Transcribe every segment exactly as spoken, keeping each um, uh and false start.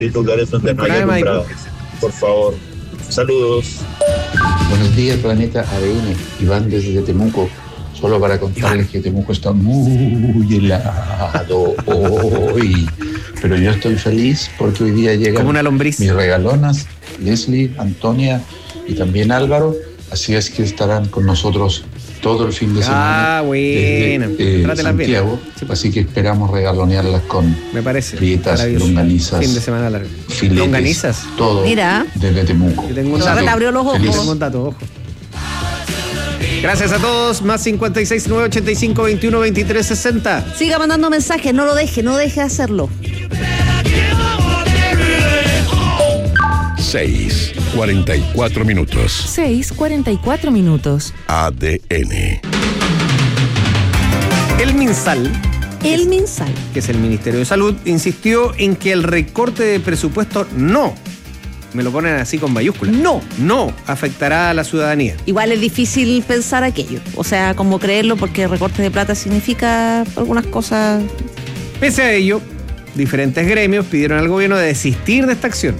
lugares donde no haya alumbrado. Por favor. Saludos. Buenos días, Planeta A D N. Iván desde Temuco. Solo para contarles que Temuco está muy helado hoy. Pero yo estoy feliz porque hoy día llegan como una lombriz. Mis regalonas, Leslie, Antonia y también Álvaro. Así es que estarán con nosotros todo el fin de semana. Ah, bueno. Desde eh, Santiago. Sí. Así que esperamos regalonearlas con me parece frietas, longanizas, fin de semana largo. Filetes, longanizas. Todo. Mira. Desde Temuco. Yo tengo un dato. Le abrió los ojos. Tengo un dato, ojo. Gracias a todos. Más cincuenta y seis, nueve ochenta y cinco, veintiuno, veintitrés, sesenta. Siga mandando mensajes, no lo deje, no deje de hacerlo. seis, cuarenta y cuatro minutos. seis, cuarenta y cuatro minutos. A D N. El MinSal. El MinSal. Que es el Ministerio de Salud, insistió en que el recorte de presupuesto no, me lo ponen así con mayúsculas, no, no afectará a la ciudadanía. Igual es difícil pensar aquello, o sea, como creerlo, porque recorte de plata significa algunas cosas. Pese a ello, diferentes gremios pidieron al gobierno de desistir de esta acción.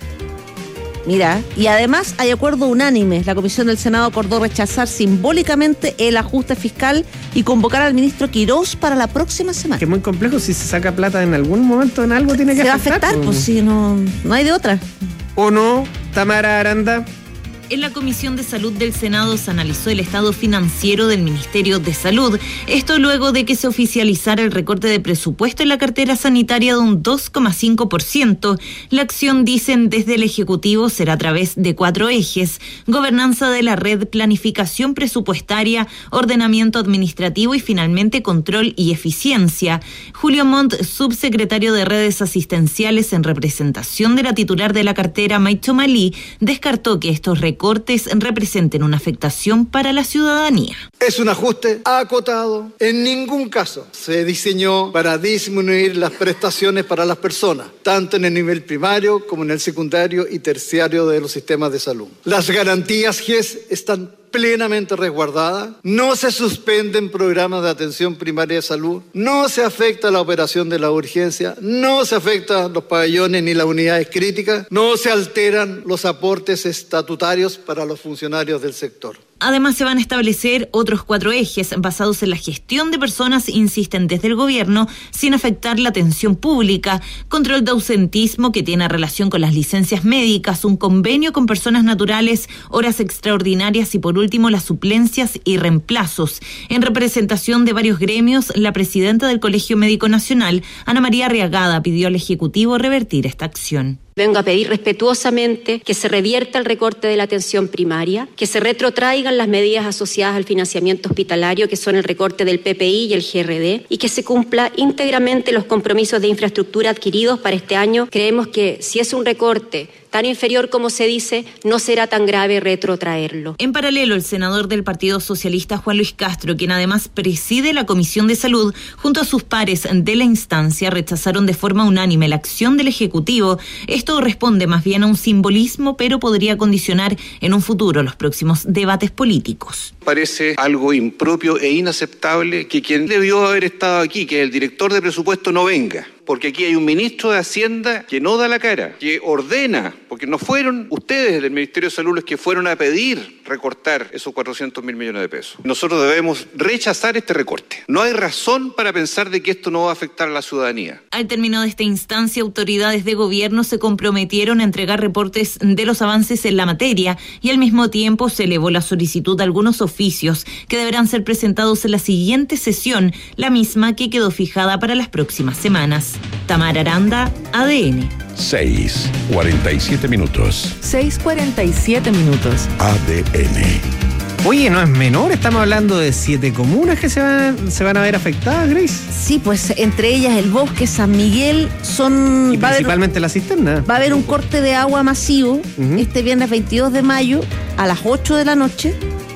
Mira, y además hay acuerdo unánime. La Comisión del Senado acordó rechazar simbólicamente el ajuste fiscal y convocar al ministro Quirós para la próxima semana. Que es muy complejo, si se saca plata en algún momento, en algo tiene que se afectar. Se va a afectar, pues si no, no hay de otra. ¿O no, Tamara Aranda? En la Comisión de Salud del Senado se analizó el estado financiero del Ministerio de Salud. Esto luego de que se oficializara el recorte de presupuesto en la cartera sanitaria de un dos coma cinco por ciento. La acción, dicen desde el Ejecutivo, será a través de cuatro ejes: gobernanza de la red, planificación presupuestaria, ordenamiento administrativo y finalmente control y eficiencia. Julio Montt, subsecretario de redes asistenciales en representación de la titular de la cartera, Maicho Malí, descartó que estos recortes cortes representen una afectación para la ciudadanía. Es un ajuste acotado. En ningún caso se diseñó para disminuir las prestaciones para las personas, tanto en el nivel primario como en el secundario y terciario de los sistemas de salud. Las garantías G E S están plenamente resguardadas, no se suspenden programas de atención primaria de salud, no se afecta la operación de la urgencia, no se afectan los pabellones ni las unidades críticas, no se alteran los aportes estatutarios para los funcionarios del sector. Además, se van a establecer otros cuatro ejes basados en la gestión de personas, insisten desde el gobierno, sin afectar la atención pública, control de ausentismo que tiene relación con las licencias médicas, un convenio con personas naturales, horas extraordinarias y por último las suplencias y reemplazos. En representación de varios gremios, la presidenta del Colegio Médico Nacional, Ana María Arriagada, pidió al Ejecutivo revertir esta acción. Vengo a pedir respetuosamente que se revierta el recorte de la atención primaria, que se retrotraigan las medidas asociadas al financiamiento hospitalario, que son el recorte del P P I y el G R D, y que se cumpla íntegramente los compromisos de infraestructura adquiridos para este año. Creemos que si es un recorte tan inferior como se dice, no será tan grave retrotraerlo. En paralelo, el senador del Partido Socialista, Juan Luis Castro, quien además preside la Comisión de Salud, junto a sus pares de la instancia, rechazaron de forma unánime la acción del Ejecutivo. Esto responde más bien a un simbolismo, pero podría condicionar en un futuro los próximos debates políticos. Parece algo impropio e inaceptable que quien debió haber estado aquí, que el director de presupuesto, no venga. Porque aquí hay un ministro de Hacienda que no da la cara, que ordena, porque no fueron ustedes del Ministerio de Salud los que fueron a pedir recortar esos cuatrocientos mil millones de pesos. Nosotros debemos rechazar este recorte. No hay razón para pensar de que esto no va a afectar a la ciudadanía. Al término de esta instancia, autoridades de gobierno se comprometieron a entregar reportes de los avances en la materia y al mismo tiempo se elevó la solicitud de algunos oficios que deberán ser presentados en la siguiente sesión, la misma que quedó fijada para las próximas semanas. Tamara Aranda, A D N. seis, cuarenta y siete minutos. seis, cuarenta y siete minutos. A D N. Oye, no es menor, estamos hablando de siete comunas que se van, se van a ver afectadas, Grace. Sí, pues entre ellas el Bosque, San Miguel, son... Y principalmente la cisterna. Va a haber un corte de agua masivo uh-huh. este viernes veintidós de mayo a las ocho de la noche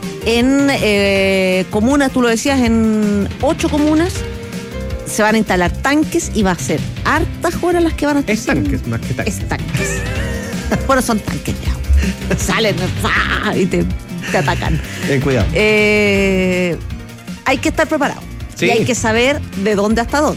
en eh, comunas, tú lo decías, en ocho comunas. Se van a instalar tanques y va a ser hartas horas las que van a estar. Estanques, más que tanques. Estanques. Bueno, son tanques de agua. Salen ¡ah! y te, te atacan. Ten cuidado. Eh, hay que estar preparado. Sí. Y hay que saber de dónde hasta dónde.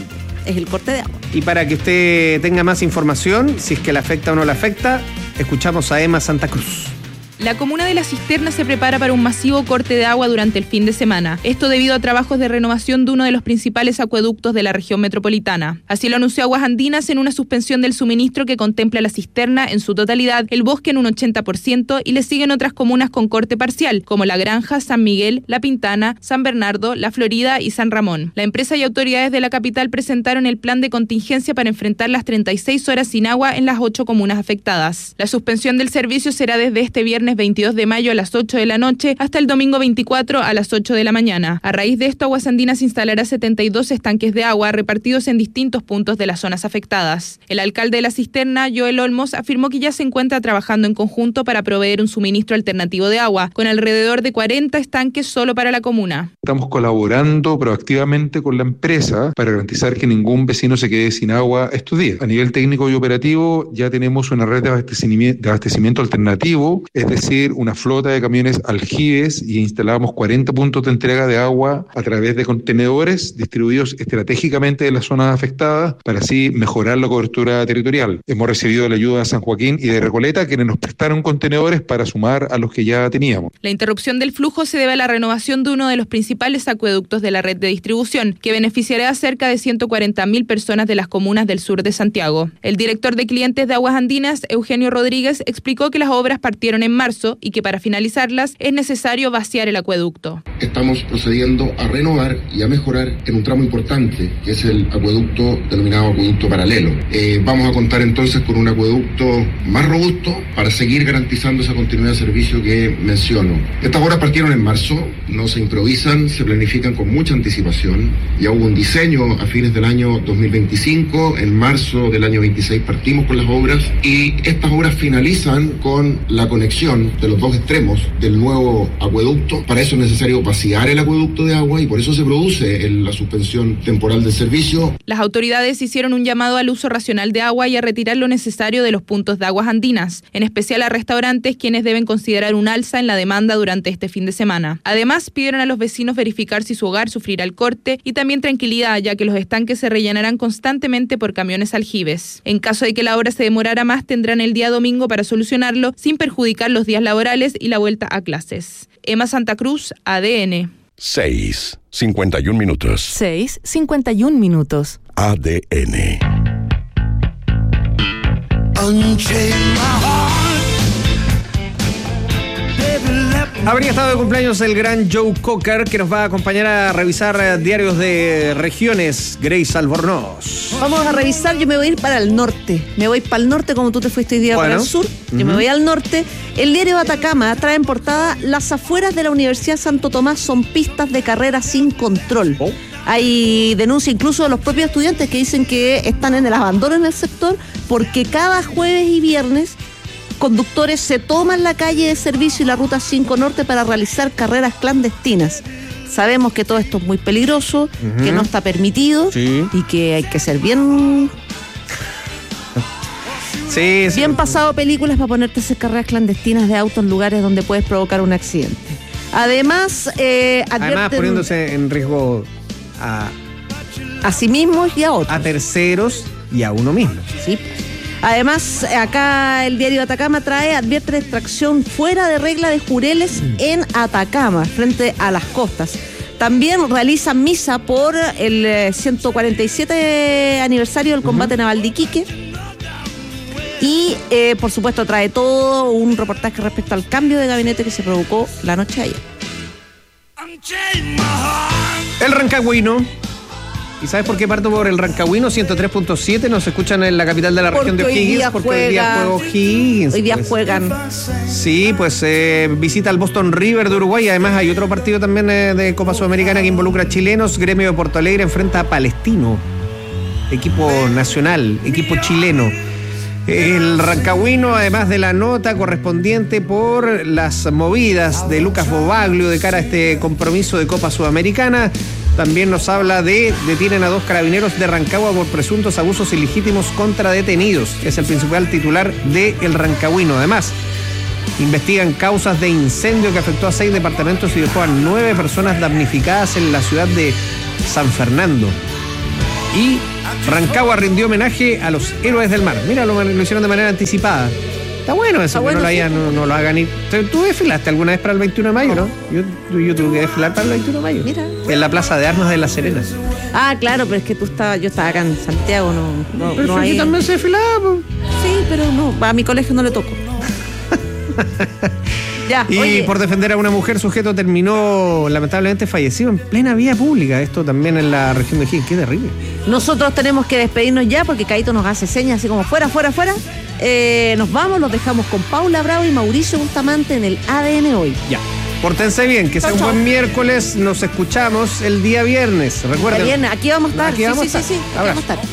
es el corte de agua. Y para que usted tenga más información, si es que le afecta o no le afecta, escuchamos a Emma Santa Cruz. La comuna de La Cisterna se prepara para un masivo corte de agua durante el fin de semana. Esto debido a trabajos de renovación de uno de los principales acueductos de la región metropolitana. Así lo anunció Aguas Andinas en una suspensión del suministro que contempla La Cisterna en su totalidad, El Bosque en un ochenta por ciento y le siguen otras comunas con corte parcial, como La Granja, San Miguel, La Pintana, San Bernardo, La Florida y San Ramón. La empresa y autoridades de la capital presentaron el plan de contingencia para enfrentar las treinta y seis horas sin agua en las ocho comunas afectadas. La suspensión del servicio será desde este viernes veintidós de mayo a las ocho de la noche hasta el domingo veinticuatro a las ocho de la mañana. A raíz de esto, Aguas Andinas instalará setenta y dos estanques de agua repartidos en distintos puntos de las zonas afectadas. El alcalde de La Cisterna, Joel Olmos, afirmó que ya se encuentra trabajando en conjunto para proveer un suministro alternativo de agua, con alrededor de cuarenta estanques solo para la comuna. Estamos colaborando proactivamente con la empresa para garantizar que ningún vecino se quede sin agua estos días. A nivel técnico y operativo ya tenemos una red de abastecimiento, de abastecimiento alternativo, es decir, una flota de camiones aljibes y instalamos cuarenta puntos de entrega de agua a través de contenedores distribuidos estratégicamente de las zonas afectadas para así mejorar la cobertura territorial. Hemos recibido la ayuda de San Joaquín y de Recoleta, quienes nos prestaron contenedores para sumar a los que ya teníamos. La interrupción del flujo se debe a la renovación de uno de los principales acueductos de la red de distribución, que beneficiará a cerca de ciento cuarenta mil personas de las comunas del sur de Santiago. El director de clientes de Aguas Andinas, Eugenio Rodríguez, explicó que las obras partieron en marzo y que para finalizarlas es necesario vaciar el acueducto. Estamos procediendo a renovar y a mejorar en un tramo importante, que es el acueducto denominado acueducto paralelo. Eh, vamos a contar entonces con un acueducto más robusto para seguir garantizando esa continuidad de servicio que menciono. Estas obras partieron en marzo, no se improvisan, se planifican con mucha anticipación. Ya hubo un diseño a fines del año dos mil veinticinco, en marzo del año veintiséis partimos con las obras y estas obras finalizan con la conexión de los dos extremos del nuevo acueducto. Para eso es necesario vaciar el acueducto de agua y por eso se produce el, la suspensión temporal del servicio. Las autoridades hicieron un llamado al uso racional de agua y a retirar lo necesario de los puntos de Aguas Andinas, en especial a restaurantes, quienes deben considerar un alza en la demanda durante este fin de semana. Además, pidieron a los vecinos verificar si su hogar sufrirá el corte y también tranquilidad, ya que los estanques se rellenarán constantemente por camiones aljibes. En caso de que la obra se demorara más, tendrán el día domingo para solucionarlo sin perjudicar los días laborales y la vuelta a clases. Emma Santa Cruz, A D N. seis, cincuenta y un minutos. seis, cincuenta y un minutos. A D N. Habría estado de cumpleaños el gran Joe Cocker, que nos va a acompañar a revisar eh, diarios de regiones. Grace Albornoz. Vamos a revisar, yo me voy a ir para el norte. Me voy para el norte como tú te fuiste hoy día Bueno. para el sur. Yo Ujú. me voy al norte. El diario Atacama trae en portada: las afueras de la Universidad Santo Tomás son pistas de carrera sin control. Oh. Hay denuncia incluso de los propios estudiantes que dicen que están en el abandono en el sector porque cada jueves y viernes conductores se toman la calle de servicio y la ruta cinco Norte para realizar carreras clandestinas. Sabemos que todo esto es muy peligroso, Ujú. que no está permitido Sí. y que hay que ser bien, Sí, sí. bien pasado películas para ponerte a hacer carreras clandestinas de autos en lugares donde puedes provocar un accidente. Además, eh, Además, advierten poniéndose en riesgo a, a sí mismos y a otros. a terceros y a uno mismo. Sí. Además, acá el diario Atacama trae, advierte de extracción fuera de regla de jureles en Atacama, frente a las costas. También realizan misa por el eh, ciento cuarenta y siete aniversario del combate naval de Iquique. Y, eh, por supuesto, trae todo un reportaje respecto al cambio de gabinete que se provocó la noche de ayer. El Rancagüino. ¿Y sabes por qué parto por el Rancagüino? ciento tres punto siete nos escuchan en la capital de la región Porque de hoy O'Higgins. día porque hoy día juega- juega O'Higgins. Hoy día pues. juegan. Sí, pues eh, visita al Boston River de Uruguay. Además hay otro partido también eh, de Copa Sudamericana que involucra a chilenos. Gremio de Porto Alegre enfrenta a Palestino. Equipo nacional, equipo chileno. El Rancagüino, además de la nota correspondiente por las movidas de Lucas Bobaglio de cara a este compromiso de Copa Sudamericana, también nos habla de detienen a dos carabineros de Rancagua por presuntos abusos ilegítimos contra detenidos. Es el principal titular de El Rancagüino. Además, investigan causas de incendio que afectó a seis departamentos y dejó a nueve personas damnificadas en la ciudad de San Fernando. Y Rancagua rindió homenaje a los héroes del mar. Mira, lo, lo hicieron de manera anticipada. Está bueno eso, Está que bueno, no, lo sí. hayan, no, no lo hagan ir. ¿Tú desfilaste alguna vez para el veintiuno de mayo, no? Yo, yo tuve que desfilar para el veintiuno de mayo. Mira. En la Plaza de Armas de La Serena. Ah, claro, pero es que tú estabas, yo estaba acá en Santiago, no, no, Pero no aquí hay. también se desfilaba, po. Sí, pero no, a mi colegio no le tocó. Ya, Y oye, por defender a una mujer, sujeto terminó lamentablemente fallecido en plena vía pública. Esto también en la región de Higgins. Qué terrible. nosotros tenemos que despedirnos ya porque Caito nos hace señas así como fuera, fuera, fuera. Eh, nos vamos, los dejamos con Paula Bravo y Mauricio Bustamante en el A D N Hoy. Ya. Pórtense bien, que sea un Chau, buen chau. miércoles. Nos escuchamos el día viernes. Recuerden. Está bien, aquí vamos a estar. Aquí Sí, vamos sí, a estar. sí, sí, aquí Abrazo. vamos a estar.